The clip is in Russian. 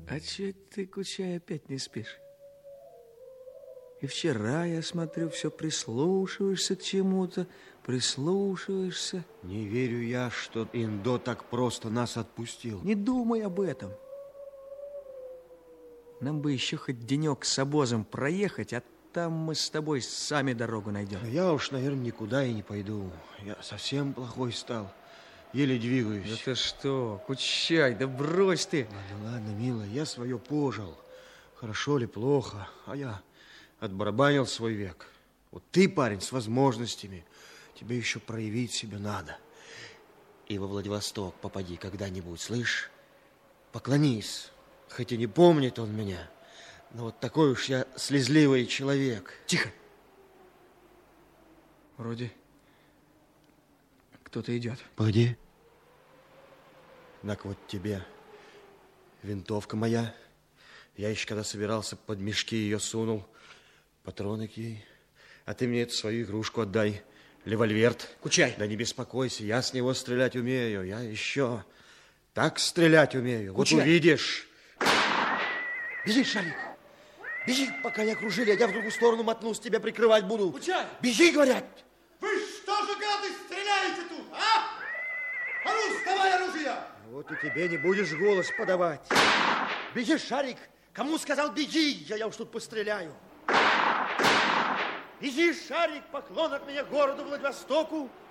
А че ты, Кучай, опять не спишь? И вчера, я смотрю, все прислушиваешься к чему-то, прислушиваешься. Не верю я, что Индо так просто нас отпустил. Не думай об этом. Нам бы еще хоть денек с обозом проехать, а там мы с тобой сами дорогу найдем. Я уж, наверное, никуда и не пойду. Я совсем плохой стал. Еле двигаюсь. Да ты что, Кучай, да брось ты. Ладно, милая, я свое пожил. Хорошо ли, плохо, а я отбарабанил свой век. Вот ты, парень, с возможностями. Тебе еще проявить себя надо. И во Владивосток попади когда-нибудь, слышь? Поклонись. Хоть и не помнит он меня, но вот такой уж я слезливый человек. Тихо. Вроде кто-то идет. Погоди. Так вот тебе винтовка моя. Я еще когда собирался под мешки ее сунул. Патроны к ей. А ты мне эту свою игрушку отдай. Револьверт. Кучай. Да не беспокойся, я с него стрелять умею. Я еще так стрелять умею. Кучай. Вот увидишь. Беги, Шарик. Беги, пока не окружили, а я в другую сторону мотнусь, тебя прикрывать буду. Кучай. Беги, говорят. Вы что же, гады, стреляете тут, а? А ну, вставай, оружие! Вот и тебе не будешь голос подавать. Беги, Шарик. Кому сказал беги, я уж тут постреляю. Беги, Шарик, поклон от меня городу Владивостоку.